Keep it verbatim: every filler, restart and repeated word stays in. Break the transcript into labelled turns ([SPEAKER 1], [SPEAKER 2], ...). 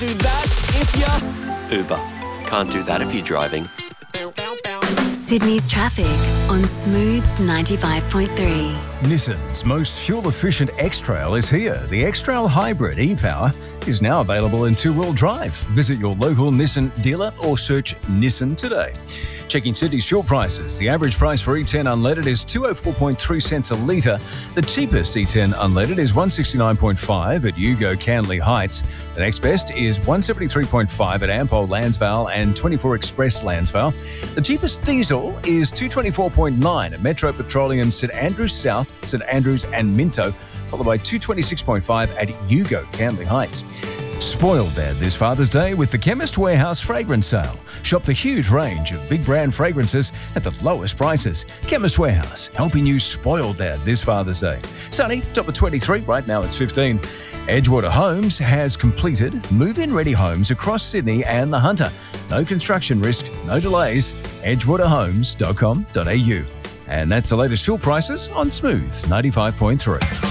[SPEAKER 1] Do that if you
[SPEAKER 2] Uber. Can't do that if you're driving.
[SPEAKER 3] Sydney's traffic on Smooth ninety-five point three.
[SPEAKER 4] Nissan's most fuel-efficient X-Trail is here. The X-Trail Hybrid e-Power is now available in two-wheel drive. Visit your local Nissan dealer or search Nissan today. Checking Sydney's fuel prices. The average price for E ten unleaded is two oh four point three cents a litre. The cheapest E ten unleaded is one sixty-nine point five at Yugo Canley Heights. The next best is one seventy-three point five at Ampol Lansvale and twenty-four Express Lansvale. The cheapest diesel is two twenty-four point nine at Metro Petroleum St Andrews South, St Andrews and Minto, followed by two twenty-six point five at Yugo Canley Heights. Spoil Dad this Father's Day with the Chemist Warehouse fragrance sale. Shop the huge range of big brand fragrances at the lowest prices. Chemist Warehouse, helping you spoil Dad this Father's Day. Sunny, top of twenty-three, right now it's fifteen. Edgewater Homes has completed move-in ready homes across Sydney and the Hunter. No construction risk, no delays. edgewater homes dot com dot a u. And that's the latest fuel prices on Smooth ninety-five point three.